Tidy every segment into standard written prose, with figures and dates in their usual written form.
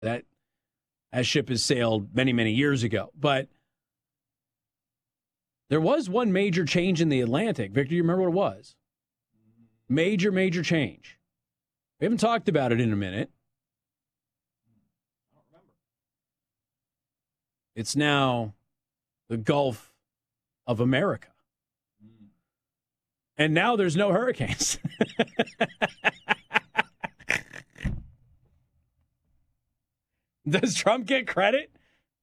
That ship has sailed many, many years ago. But there was one major change in the Atlantic. Victor, you remember what it was? Major, major change. We haven't talked about it in a minute. I don't remember. It's now the Gulf of America. And now there's no hurricanes. Does Trump get credit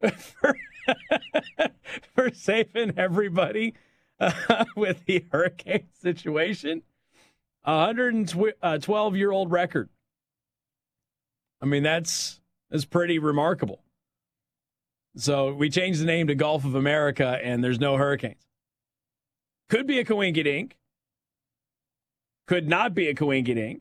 for saving everybody with the hurricane situation? 112-year-old record. I mean, that's pretty remarkable. So we changed the name to Gulf of America, and there's no hurricanes. Could be a coinkydink. Could not be a coinkydink.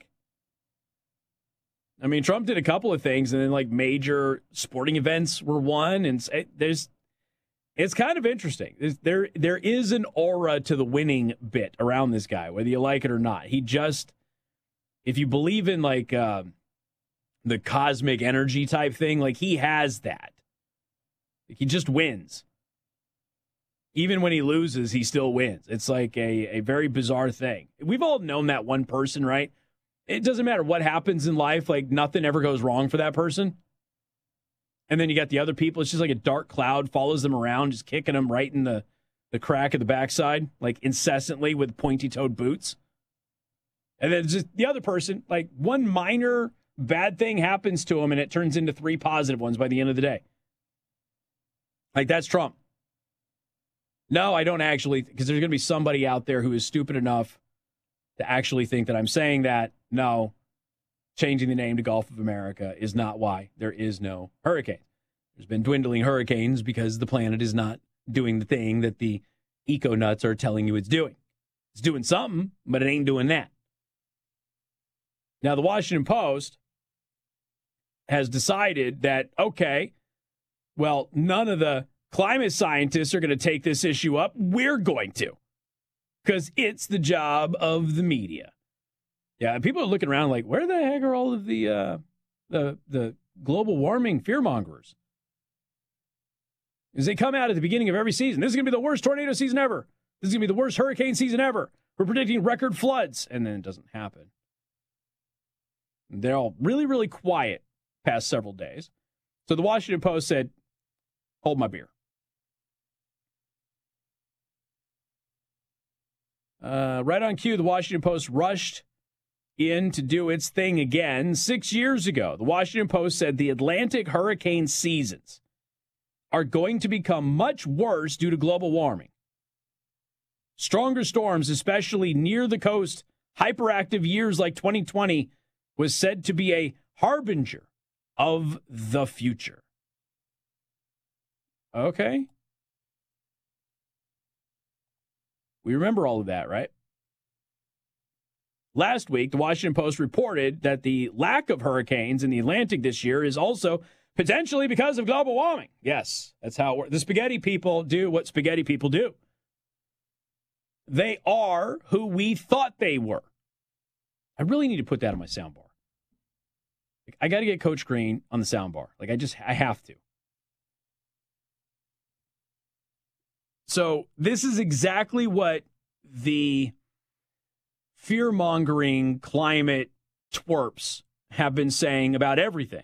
I mean, Trump did a couple of things, and then like major sporting events were one, and it's kind of interesting. There is an aura to the winning bit around this guy, whether you like it or not. He just, if you believe in like the cosmic energy type thing, like he has that. He just wins. Even when he loses, he still wins. It's like a very bizarre thing. We've all known that one person, right? It doesn't matter what happens in life. Like, nothing ever goes wrong for that person. And then you got the other people. It's just like a dark cloud follows them around, just kicking them right in the crack of the backside, like incessantly with pointy-toed boots. And then just the other person, like one minor bad thing happens to him, and it turns into 3 positive ones by the end of the day. Like, that's Trump. No, I don't actually, because there's going to be somebody out there who is stupid enough to actually think that I'm saying that. No, changing the name to Gulf of America is not why there is no hurricane. There's been dwindling hurricanes because the planet is not doing the thing that the eco-nuts are telling you it's doing. It's doing something, but it ain't doing that. Now, the Washington Post has decided that, okay, well, none of the climate scientists are going to take this issue up. We're going to, because it's the job of the media. Yeah, and people are looking around like, where the heck are all of the global warming fearmongers? Because they come out at the beginning of every season. This is going to be the worst tornado season ever. This is going to be the worst hurricane season ever. We're predicting record floods. And then it doesn't happen. They're all really, really quiet past several days. So the Washington Post said, hold my beer. Right on cue, the Washington Post rushed in to do its thing again. 6 years ago, the Washington Post said the Atlantic hurricane seasons are going to become much worse due to global warming. Stronger storms, especially near the coast, hyperactive years like 2020, was said to be a harbinger of the future. Okay. We remember all of that, right? Last week, the Washington Post reported that the lack of hurricanes in the Atlantic this year is also potentially because of global warming. Yes, that's how it works. The spaghetti people do what spaghetti people do. They are who we thought they were. I really need to put that on my soundbar. Like, I got to get Coach Green on the soundbar. Like, I have to. So this is exactly what the fear-mongering climate twerps have been saying about everything.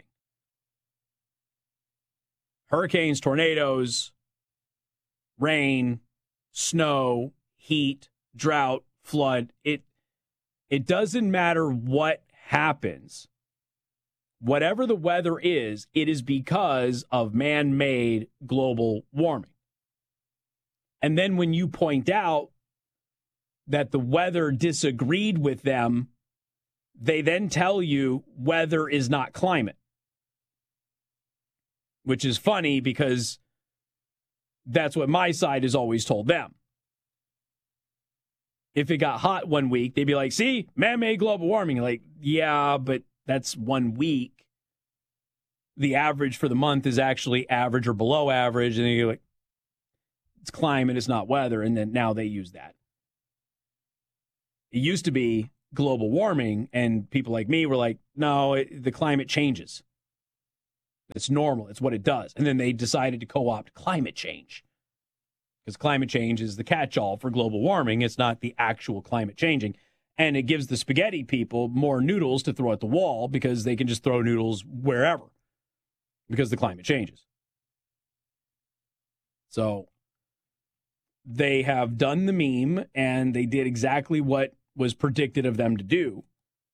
Hurricanes, tornadoes, rain, snow, heat, drought, flood. It doesn't matter what happens. Whatever the weather is, it is because of man-made global warming. And then when you point out that the weather disagreed with them, they then tell you weather is not climate. Which is funny because that's what my side has always told them. If it got hot one week, they'd be like, see, man-made global warming. Like, yeah, but that's 1 week. The average for the month is actually average or below average. And then you're like, it's climate, it's not weather. And then now they use that. It used to be global warming, and people like me were like, no, the climate changes. It's normal. It's what it does. And then they decided to co-opt climate change because climate change is the catch-all for global warming. It's not the actual climate changing. And it gives the spaghetti people more noodles to throw at the wall because they can just throw noodles wherever because the climate changes. So they have done the meme, and they did exactly what was predicted of them to do.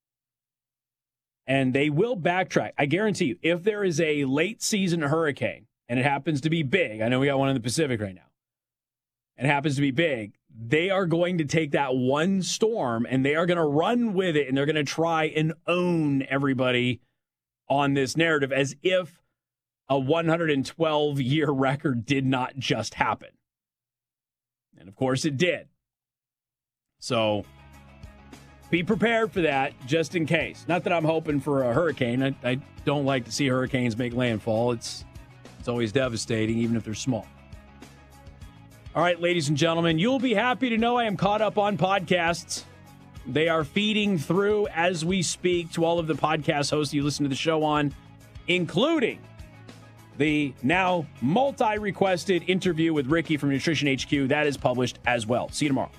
And they will backtrack. I guarantee you, if there is a late season hurricane and it happens to be big, I know we got one in the Pacific right now, and it happens to be big, they are going to take that one storm and they are going to run with it, and they're going to try and own everybody on this narrative as if a 112-year record did not just happen. And of course it did. So be prepared for that just in case. Not that I'm hoping for a hurricane. I don't like to see hurricanes make landfall. It's always devastating, even if they're small. All right, ladies and gentlemen, you'll be happy to know I am caught up on podcasts. They are feeding through as we speak to all of the podcast hosts you listen to the show on, including the now multi-requested interview with Ricky from Nutrition HQ. That is published as well. See you tomorrow.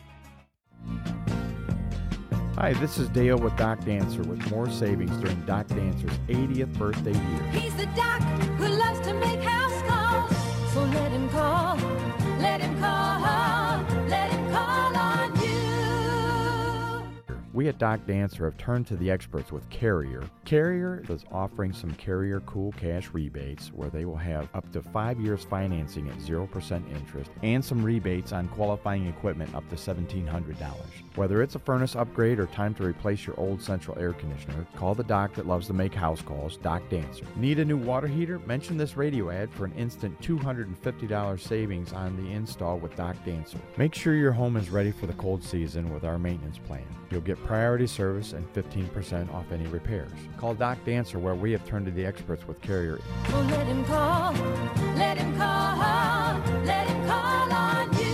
Hi, this is Dale with Doc Dancer with more savings during Doc Dancer's 80th birthday year. He's the doc who loves to make house calls. So let him call, let him call, let him call on you. We at Doc Dancer have turned to the experts with Carrier. Carrier is offering some Carrier Cool Cash rebates where they will have up to 5 years financing at 0% interest and some rebates on qualifying equipment up to $1,700. Whether it's a furnace upgrade or time to replace your old central air conditioner, call the doc that loves to make house calls, Doc Dancer. Need a new water heater? Mention this radio ad for an instant $250 savings on the install with Doc Dancer. Make sure your home is ready for the cold season with our maintenance plan. You'll get priority service and 15% off any repairs. Call Doc Dancer where we have turned to the experts with Carrier. So let him call, let him call, let him call on you.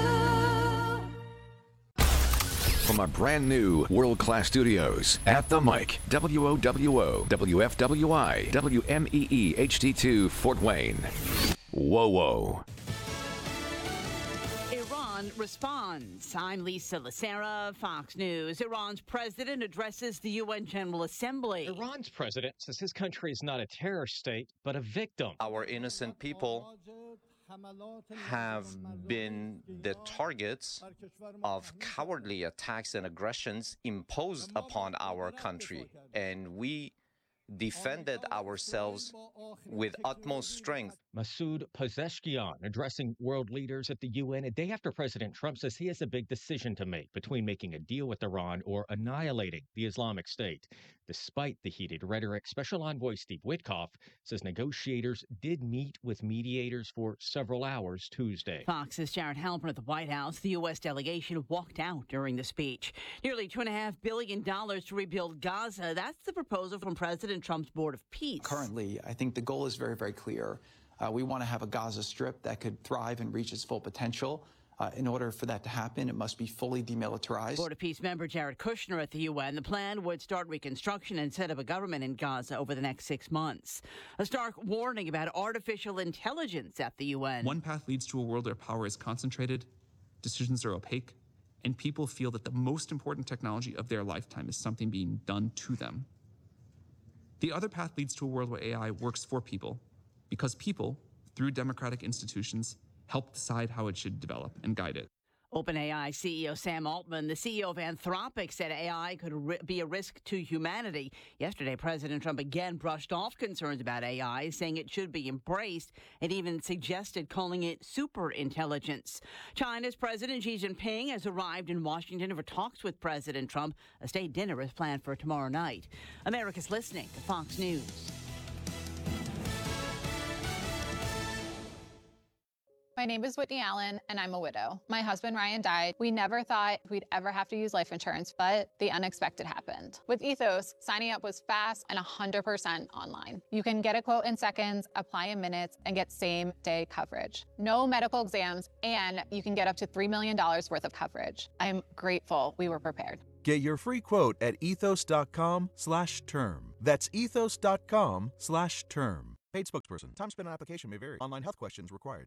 From our brand new world-class studios at the mic, WOWO, WFWI, WMEE HD2 Fort Wayne. Whoa. Iran responds. I'm Lisa Lacera, Fox News. Iran's president addresses the UN General Assembly. Iran's president says his country is not a terror state, but a victim. Our innocent people have been the targets of cowardly attacks and aggressions imposed upon our country, and we defended ourselves with utmost strength. Masoud Pezeshkian addressing world leaders at the UN a day after President Trump says he has a big decision to make between making a deal with Iran or annihilating the Islamic State. Despite the heated rhetoric, Special Envoy Steve Witkoff says negotiators did meet with mediators for several hours Tuesday. Fox's Jared Halpern at the White House. The U.S. delegation walked out during the speech. Nearly $2.5 billion to rebuild Gaza. That's the proposal from President Trump's Board of Peace. Currently, I think the goal is very, very clear. We want to have a Gaza Strip that could thrive and reach its full potential. In order for that to happen, it must be fully demilitarized. Board of Peace member Jared Kushner at the UN. The plan would start reconstruction and set up a government in Gaza over the next 6 months. A stark warning about artificial intelligence at the UN. One path leads to a world where power is concentrated, decisions are opaque, and people feel that the most important technology of their lifetime is something being done to them. The other path leads to a world where AI works for people, because people, through democratic institutions, help decide how it should develop and guide it. OpenAI CEO Sam Altman, the CEO of Anthropic, said AI could be a risk to humanity. Yesterday, President Trump again brushed off concerns about AI, saying it should be embraced, and even suggested calling it superintelligence. China's President Xi Jinping has arrived in Washington for talks with President Trump. A state dinner is planned for tomorrow night. America's listening to Fox News. My name is Whitney Allen, and I'm a widow. My husband, Ryan, died. We never thought we'd ever have to use life insurance, but the unexpected happened. With Ethos, signing up was fast and 100% online. You can get a quote in seconds, apply in minutes, and get same-day coverage. No medical exams, and you can get up to $3 million worth of coverage. I'm grateful we were prepared. Get your free quote at ethos.com/term. That's ethos.com/term. Paid spokesperson. Time spent on application may vary. Online health questions required.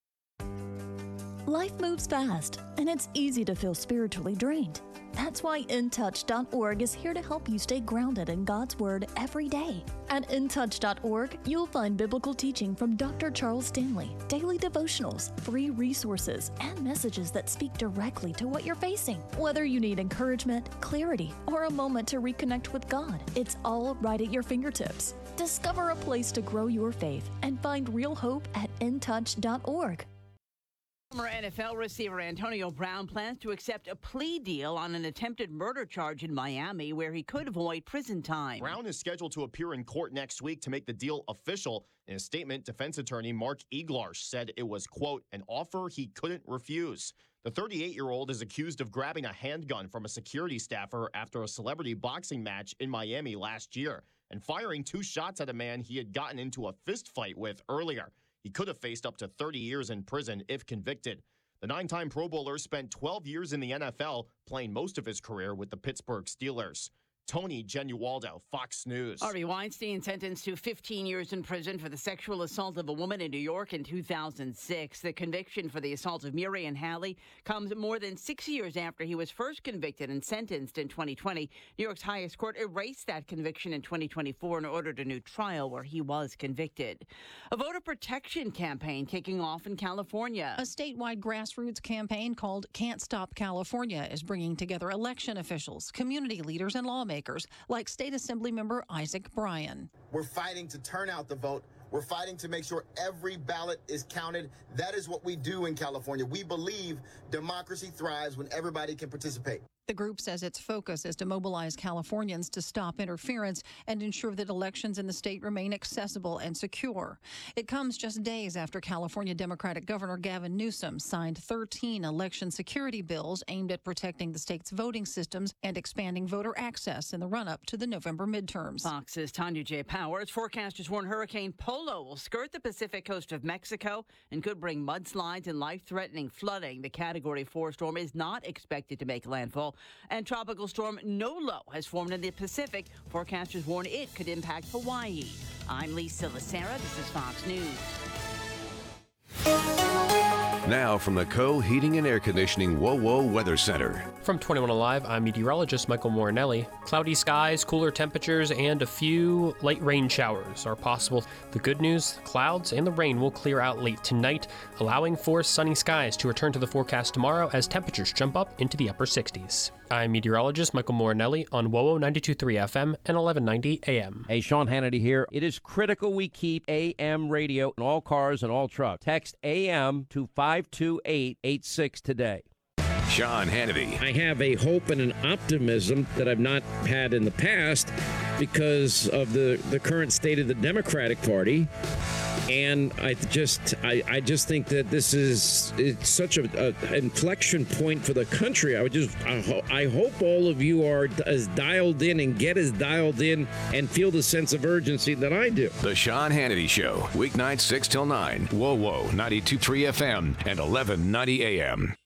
Life moves fast, and it's easy to feel spiritually drained. That's why InTouch.org is here to help you stay grounded in God's Word every day. At InTouch.org, you'll find biblical teaching from Dr. Charles Stanley, daily devotionals, free resources, and messages that speak directly to what you're facing. Whether you need encouragement, clarity, or a moment to reconnect with God, it's all right at your fingertips. Discover a place to grow your faith and find real hope at InTouch.org. Former NFL receiver Antonio Brown plans to accept a plea deal on an attempted murder charge in Miami where he could avoid prison time. Brown is scheduled to appear in court next week to make the deal official. In a statement, defense attorney Mark Eglarsh said it was, quote, an offer he couldn't refuse. The 38-year-old is accused of grabbing a handgun from a security staffer after a celebrity boxing match in Miami last year and firing 2 shots at a man he had gotten into a fist fight with earlier. He could have faced up to 30 years in prison if convicted. The 9-time Pro Bowler spent 12 years in the NFL, playing most of his career with the Pittsburgh Steelers. Tony Genualdo, Fox News. Harvey Weinstein sentenced to 15 years in prison for the sexual assault of a woman in New York in 2006. The conviction for the assault of Miriam Halley comes more than 6 years after he was first convicted and sentenced in 2020. New York's highest court erased that conviction in 2024 and ordered a new trial where he was convicted. A voter protection campaign kicking off in California. A statewide grassroots campaign called Can't Stop California is bringing together election officials, community leaders, and lawmakers like State Assembly member Isaac Bryan. We're fighting to turn out the vote. We're fighting to make sure every ballot is counted. That is what we do in California. We believe democracy thrives when everybody can participate. The group says its focus is to mobilize Californians to stop interference and ensure that elections in the state remain accessible and secure. It comes just days after California Democratic Governor Gavin Newsom signed 13 election security bills aimed at protecting the state's voting systems and expanding voter access in the run-up to the November midterms. Fox's Tanya J. Powers. Forecasters warn Hurricane Polo will skirt the Pacific coast of Mexico and could bring mudslides and life-threatening flooding. The Category 4 storm is not expected to make landfall. And Tropical Storm Nolo has formed in the Pacific. Forecasters warn it could impact Hawaii. I'm Lisa Lacera. This is Fox News. Now from the Co Heating and Air Conditioning WOWO Weather Center. From 21 Alive, I'm meteorologist Michael Morinelli. Cloudy skies, cooler temperatures, and a few light rain showers are possible. The good news, the clouds and the rain will clear out late tonight, allowing for sunny skies to return to the forecast tomorrow as temperatures jump up into the upper 60s. I'm meteorologist Michael Morinelli on WOWO 92.3 FM and 1190 AM. Hey, Sean Hannity here. It is critical we keep AM radio in all cars and all trucks. Text AM to 52886 today. Sean Hannity. I have a hope and an optimism that I've not had in the past because of the current state of the Democratic Party. And I just think that it's such an inflection point for the country. I hope all of you are as dialed in and get as dialed in and feel the sense of urgency that I do. The Sean Hannity Show, weeknights 6 till 9, WOWO 92.3 FM and 1190 AM.